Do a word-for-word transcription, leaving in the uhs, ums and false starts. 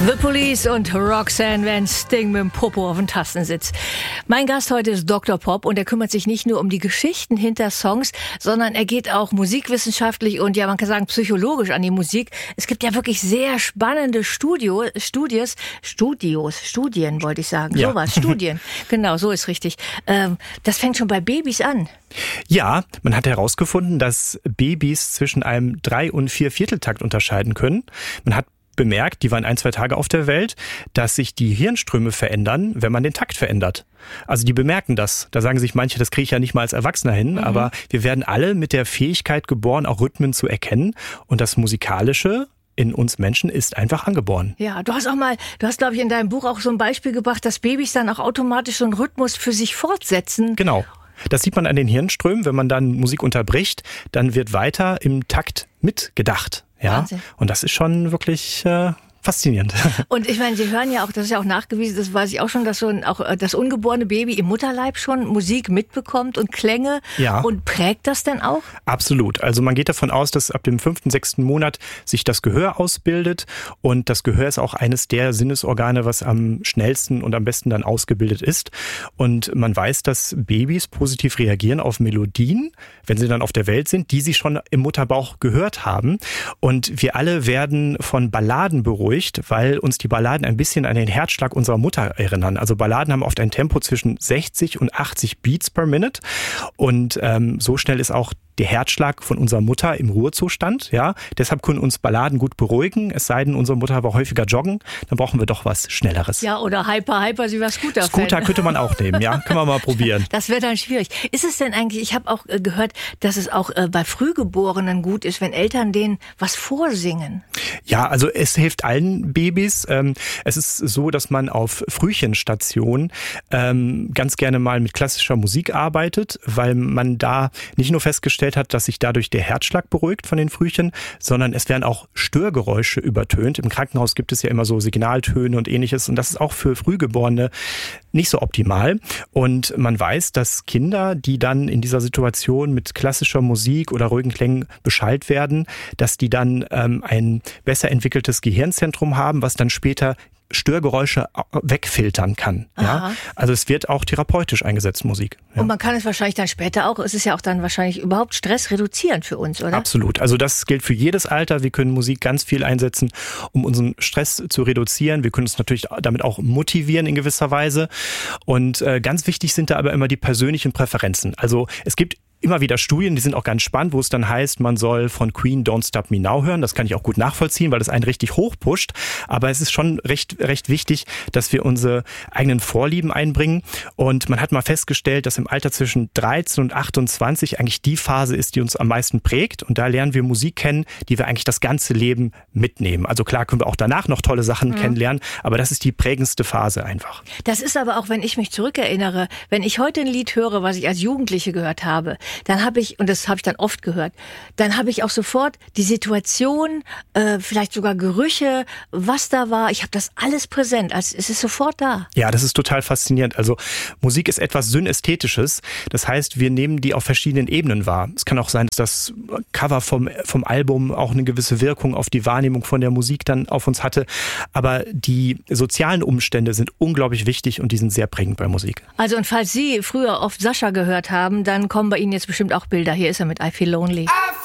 The Police und Roxanne Van Sting mit dem Popo auf dem Tastensitz. Mein Gast heute ist Doktor Pop und er kümmert sich nicht nur um die Geschichten hinter Songs, sondern er geht auch musikwissenschaftlich und ja, man kann sagen psychologisch an die Musik. Es gibt ja wirklich sehr spannende Studio, Studios, Studios, Studien wollte ich sagen, ja. sowas, Studien. Genau, so ist richtig. Ähm, das fängt schon bei Babys an. Ja, man hat herausgefunden, dass Babys zwischen einem Drei- und Vier-Vierteltakt unterscheiden können. Man hat bemerkt, die waren ein, zwei Tage auf der Welt, dass sich die Hirnströme verändern, wenn man den Takt verändert. Also die bemerken das. Da sagen sich manche, das kriege ich ja nicht mal als Erwachsener hin, mhm. aber wir werden alle mit der Fähigkeit geboren, auch Rhythmen zu erkennen. Und das Musikalische in uns Menschen ist einfach angeboren. Ja, du hast auch mal, du hast, glaube ich, in deinem Buch auch so ein Beispiel gebracht, dass Babys dann auch automatisch so einen Rhythmus für sich fortsetzen. Genau. Das sieht man an den Hirnströmen. Wenn man dann Musik unterbricht, dann wird weiter im Takt mitgedacht. Ja, Wahnsinn. Und das ist schon wirklich äh, faszinierend. Und ich meine, Sie hören ja auch, das ist ja auch nachgewiesen, das weiß ich auch schon, dass so ein, auch das ungeborene Baby im Mutterleib schon Musik mitbekommt und Klänge. Ja. Und prägt das denn auch? Absolut. Also man geht davon aus, dass ab dem fünften, sechsten Monat sich das Gehör ausbildet. Und das Gehör ist auch eines der Sinnesorgane, was am schnellsten und am besten dann ausgebildet ist. Und man weiß, dass Babys positiv reagieren auf Melodien, wenn sie dann auf der Welt sind, die sie schon im Mutterbauch gehört haben. Und wir alle werden von Balladen beruhigt, weil uns die Balladen ein bisschen an den Herzschlag unserer Mutter erinnern. Also Balladen haben oft ein Tempo zwischen sechzig und achtzig Beats per Minute. Und ähm, so schnell ist auch der Herzschlag von unserer Mutter im Ruhezustand. Ja, deshalb können uns Balladen gut beruhigen. Es sei denn, unsere Mutter war häufiger joggen. Dann brauchen wir doch was Schnelleres. Ja, oder Hyper, Hyper, sie war Scooter-Fan. Scooter könnte man auch nehmen, ja. Können wir mal probieren. Das wäre dann schwierig. Ist es denn eigentlich, ich habe auch äh, gehört, dass es auch äh, bei Frühgeborenen gut ist, wenn Eltern denen was vorsingen. Ja, also es hilft allen Babys. Ähm, es ist so, dass man auf Frühchenstationen ähm, ganz gerne mal mit klassischer Musik arbeitet, weil man da nicht nur festgestellt hat, dass sich dadurch der Herzschlag beruhigt von den Frühchen, sondern es werden auch Störgeräusche übertönt. Im Krankenhaus gibt es ja immer so Signaltöne und ähnliches und das ist auch für Frühgeborene nicht so optimal. Und man weiß, dass Kinder, die dann in dieser Situation mit klassischer Musik oder ruhigen Klängen beschallt werden, dass die dann ähm, ein besser entwickeltes Gehirnzentrum haben, was dann später Störgeräusche wegfiltern kann. Ja? Also es wird auch therapeutisch eingesetzt, Musik. Ja. Und man kann es wahrscheinlich dann später auch, es ist ja auch dann wahrscheinlich überhaupt Stress reduzierend für uns, oder? Absolut. Also das gilt für jedes Alter. Wir können Musik ganz viel einsetzen, um unseren Stress zu reduzieren. Wir können uns natürlich damit auch motivieren in gewisser Weise. Und äh, ganz wichtig sind da aber immer die persönlichen Präferenzen. Also es gibt immer wieder Studien, die sind auch ganz spannend, wo es dann heißt, man soll von Queen Don't Stop Me Now hören. Das kann ich auch gut nachvollziehen, weil das einen richtig hochpusht. Aber es ist schon recht, recht wichtig, dass wir unsere eigenen Vorlieben einbringen. Und man hat mal festgestellt, dass im Alter zwischen dreizehn und achtundzwanzig eigentlich die Phase ist, die uns am meisten prägt. Und da lernen wir Musik kennen, die wir eigentlich das ganze Leben mitnehmen. Also klar können wir auch danach noch tolle Sachen mhm. kennenlernen, aber das ist die prägendste Phase einfach. Das ist aber auch, wenn ich mich zurückerinnere, wenn ich heute ein Lied höre, was ich als Jugendliche gehört habe, dann habe ich, und das habe ich dann oft gehört, dann habe ich auch sofort die Situation, äh, vielleicht sogar Gerüche, was da war. Ich habe das alles präsent, also es ist sofort da. Ja, das ist total faszinierend. Also Musik ist etwas Synästhetisches. Das heißt, wir nehmen die auf verschiedenen Ebenen wahr. Es kann auch sein, dass das Cover vom, vom Album auch eine gewisse Wirkung auf die Wahrnehmung von der Musik dann auf uns hatte. Aber die sozialen Umstände sind unglaublich wichtig und die sind sehr prägend bei Musik. Also und falls Sie früher oft Sascha gehört haben, dann kommen bei Ihnen jetzt bestimmt auch Bilder. Hier ist er mit I Feel Lonely.